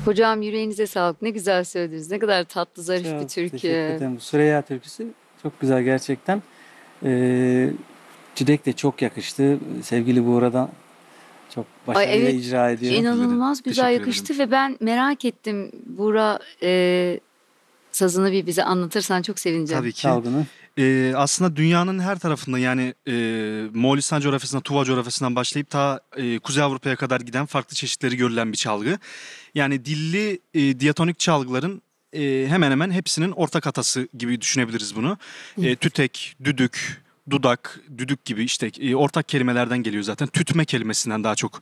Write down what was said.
Hocam yüreğinize sağlık. Ne güzel söylediniz. Ne kadar tatlı, zarif bir Çok teşekkür türkü. ederim. Bu Süreyya türküsü çok güzel gerçekten. Ee, Cüdek de çok yakıştı. Sevgili Buğra'da çok Ay başarıyla evet, icra ediyor. Ederim. inanılmaz güzel Teşekkür ederim. yakıştı ve ben merak ettim. Buğra, sazını bir bize anlatırsan çok sevineceğim. Tabii ki. Çalgını. Aslında dünyanın her tarafında yani Moğolistan coğrafyasından, Tuva coğrafyasından başlayıp ta Kuzey Avrupa'ya kadar giden farklı çeşitleri görülen bir çalgı. Yani dilli diatonik çalgıların hemen hemen hepsinin ortak atası gibi düşünebiliriz bunu. Tütek, düdük, dudak, düdük gibi işte ortak kelimelerden geliyor zaten. Tütme kelimesinden daha çok